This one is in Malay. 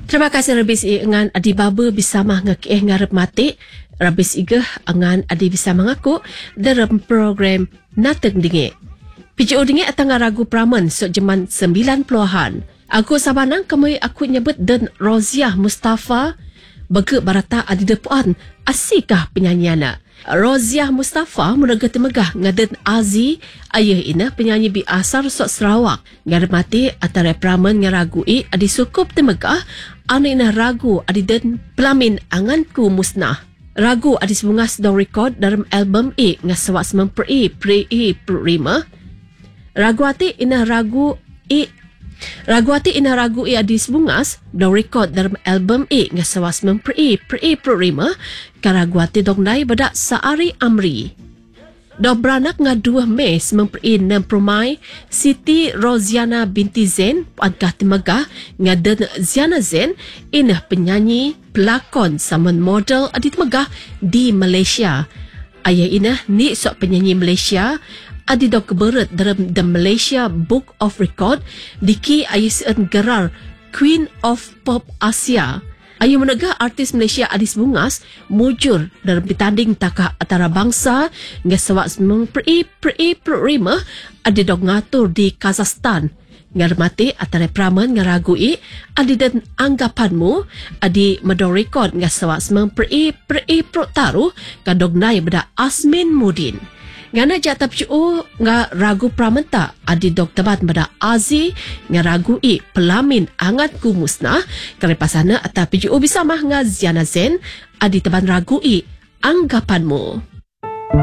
Terima kasih Rabis ngan adi baba bersama ngakeh ngarep mati. Rabis igah ngan adi bisa mengaku dalam program Nateng Dingit. PJO Dingit atang ragu pramen sok jeman 90-an. Aku sabanang kami aku nyebut dan Roziah Mustafa bege barata adi depuan asikah penyanyiana. Roziah Mustafa menaga temegah ngaden Azi ayah ina penyanyi bi asar sok Sarawak ngarep mati antara pramen ngaragui adi sukup temegah anu ina ragu adi den pelamin anganku musnah. Ragu adi sebungas dong rekod dalam album ngasawak sememperi prima. Ragu ati ina ragu adi sebungas dong rekod dalam album ngasawak sememperi prima karagu ati dong nai badak Saari Amri. Dong beranak nga 2 Mei sememperi nempromai Siti Roziana binti Zain puankah temegah nga den Ziana Zain inah penyanyi pelakon sama model adi temegah di Malaysia. Ayah inah ni sok penyanyi Malaysia adi dong keberat dalam The Malaysia Book of Record diki ayah sean gerar Queen of Pop Asia. Ayah menegah artis Malaysia Adis Bungas mujur dalam ditanding takah antara bangsa ngasawak sememperi prima adi dong ngatur di Kazakhstan. Ngarmati antara pramen ngaragui adi dan anggapanmu adi medong rekod ngasawak sememperi taruh kadong nai beda Asmin Mudin. Ngana jatap cu nga ragu pramenta adi dok tebat beda Azi ngaragui pelamin angat ku musnah karepasana atapi cu bisa mah nga Ziana Zain adi teban ragui anggapanmu.